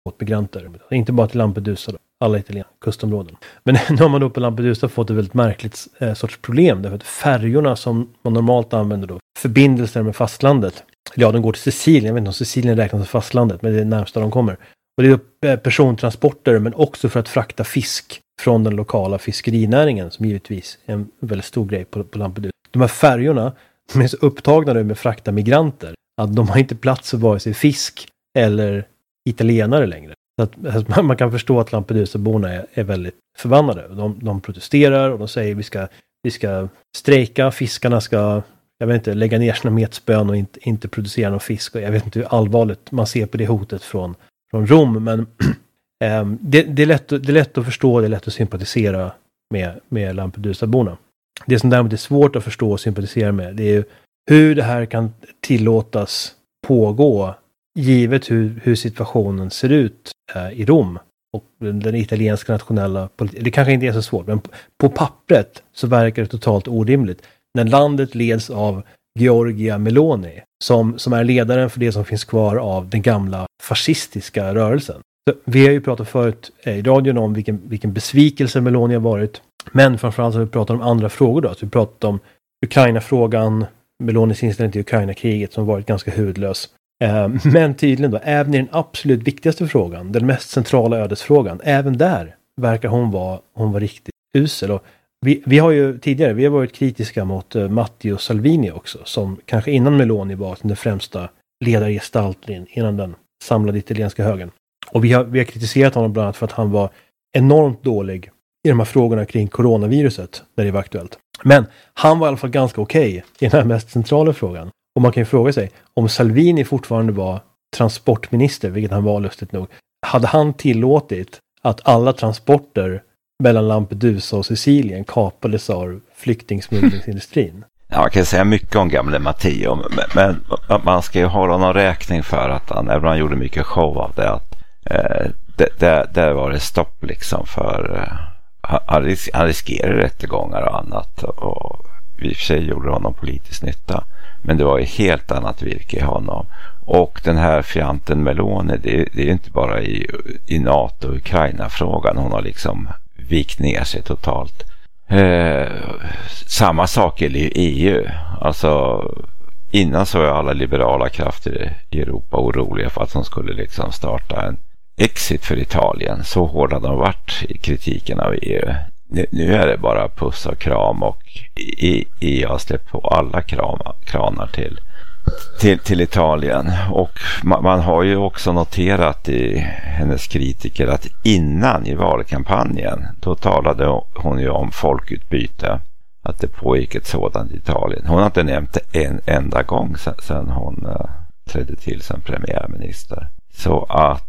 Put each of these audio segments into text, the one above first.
mot migranter. Inte bara till Lampedusa då, alla italienska kustområden. Men nu har man då på Lampedusa fått ett väldigt märkligt sorts problem. Därför att färjorna som man normalt använder då, förbindelser med fastlandet. Ja, de går till Sicilien. Jag vet inte om Sicilien räknas som fastlandet, men det är närmsta de kommer. Och det är persontransporter, men också för att frakta fisk från den lokala fiskerinäringen, som givetvis är en väldigt stor grej på Lampedusa. De här färjorna, de är så upptagna nu med att frakta migranter, att de har inte plats för vare sig fisk eller italienare längre. Så att man kan förstå att Lampedusa-borna är väldigt förbannade. De protesterar och de säger vi ska strejka, fiskarna ska, jag vet inte, lägga ner sina metspön och inte producera någon fisk. Och jag vet inte hur allvarligt man ser på det hotet från Rom, men det är lätt att förstå, det är lätt att sympatisera med Lampedusa-borna. Det som däremot är svårt att förstå och sympatisera med, det är ju hur det här kan tillåtas pågå givet hur situationen ser ut i Rom och den italienska nationella politiken. Det kanske inte är så svårt, men på pappret så verkar det totalt orimligt. När landet leds av Giorgia Meloni, som är ledaren för det som finns kvar av den gamla fascistiska rörelsen. Så vi har ju pratat förut i radion om vilken besvikelse Meloni har varit, men framförallt har vi pratat om andra frågor då. Så vi pratat om Ukraina-frågan, Melonis inställning till Ukraina-kriget som varit ganska hudlös. Men tydligen då, även i den absolut viktigaste frågan, den mest centrala ödesfrågan, även där verkar hon vara riktigt usel. Och vi har ju tidigare, vi har varit kritiska mot Matteo Salvini också, som kanske innan Meloni var den främsta ledargestalten innan den samlade italienska högern. Och vi har kritiserat honom bland annat för att han var enormt dålig i de här frågorna kring coronaviruset när det var aktuellt. Men han var i alla fall ganska okej i den här mest centrala frågan. Och man kan ju fråga sig, om Salvini fortfarande var transportminister, vilket han var lustigt nog, hade han tillåtit att alla transporter mellan Lampedusa och Sicilien kapades av flyktingsmugglingsindustrin? Ja, man kan säga mycket om gamle Matteo, men man ska ju hålla någon räkning för att även om han gjorde mycket show av det, att där var det stopp liksom för han riskerade rättegångar och annat, och i och för sig gjorde honom politisk nytta, men det var ju helt annat virke i honom. Och den här fjanten Meloni, det är inte bara i NATO och Ukraina-frågan hon har liksom vikt ner sig totalt. Samma sak är i EU. Alltså innan så är alla liberala krafter i Europa oroliga för att de skulle liksom starta en exit för Italien. Så hårda de varit i kritiken av EU. Nu är det bara puss och kram, och EU har släppt på alla kranar till Italien. Och man har ju också noterat i hennes kritiker att innan i valkampanjen då talade hon ju om folkutbyte, att det pågick ett sådant i Italien. Hon har inte nämnt det en enda gång sedan hon trädde till som premiärminister. Så att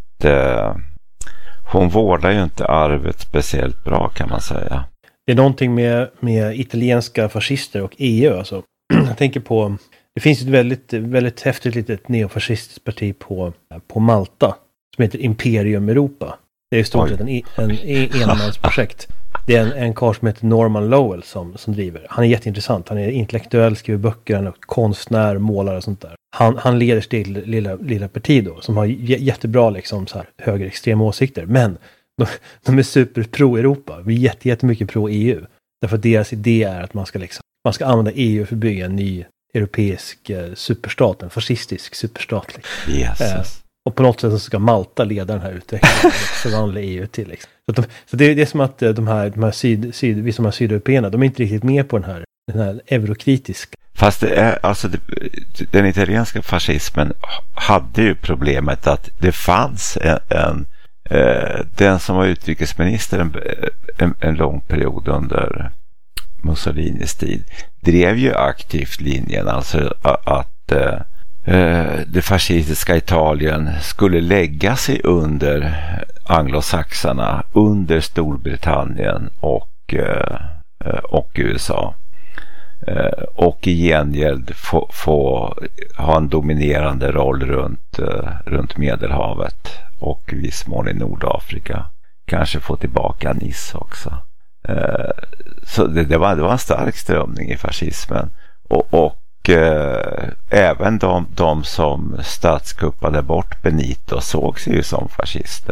hon vårdar ju inte arvet speciellt bra, kan man säga. Det är någonting med italienska fascister och EU. Alltså. Jag tänker på, det finns ett väldigt, väldigt häftigt litet neofascistiskt parti på Malta som heter Imperium Europa. Det är i stort sett en enmansprojekt. Det är en karl som heter Norman Lowell som driver. Han är jätteintressant. Han är intellektuell, skriver böcker, han är konstnär, målare och sånt där. Han leder till lilla parti då, som har jättebra liksom så här högerextrema åsikter. Men de är super pro-Europa. Vi är jättemycket pro-EU. Därför att deras idé är att man ska använda EU för att bygga en ny europeisk superstat, en fascistisk superstat. Liksom. Yes. Och på något sätt så ska Malta leda den här utvecklingen och förvandla EU till. Liksom. Så det är som att vi som är sydeuropeerna, de är inte riktigt med på den här eurokritiska. Fast det är, alltså den italienska fascismen hade ju problemet att det fanns den som var utrikesminister en lång period under Mussolinis tid drev ju aktivt linjen, alltså att det fascistiska Italien skulle lägga sig under anglosaxarna, under Storbritannien och USA, och i gengäld få ha en dominerande roll runt Medelhavet och viss mån i Nordafrika, kanske få tillbaka Nice också. Så det var en stark strömning i fascismen, och Och även de som statskuppade bort Benito såg sig ju som fascister.